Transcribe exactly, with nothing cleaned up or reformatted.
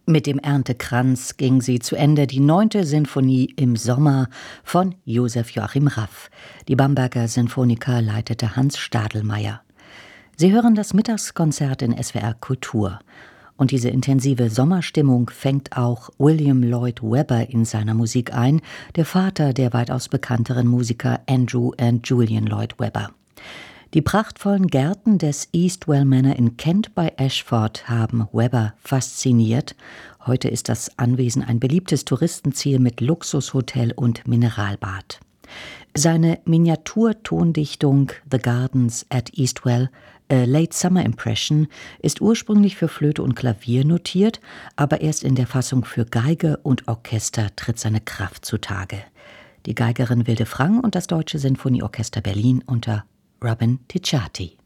Mit dem Erntekranz ging sie zu Ende, die neunte Sinfonie im Sommer von Josef Joachim Raff. Die Bamberger Sinfoniker leitete Hans Stadelmeier. Sie hören das Mittagskonzert in S W R Kultur. Und diese intensive Sommerstimmung fängt auch William Lloyd Webber in seiner Musik ein, der Vater der weitaus bekannteren Musiker Andrew und Julian Lloyd Webber. Die prachtvollen Gärten des Eastwell Manor in Kent bei Ashford haben Webber fasziniert. Heute ist das Anwesen ein beliebtes Touristenziel mit Luxushotel und Mineralbad. Seine Miniaturtondichtung The Gardens at Eastwell, A Late Summer Impression, ist ursprünglich für Flöte und Klavier notiert, aber erst in der Fassung für Geige und Orchester tritt seine Kraft zutage. Die Geigerin Wilde Frang und das Deutsche Sinfonieorchester Berlin unter Robin Ticciati.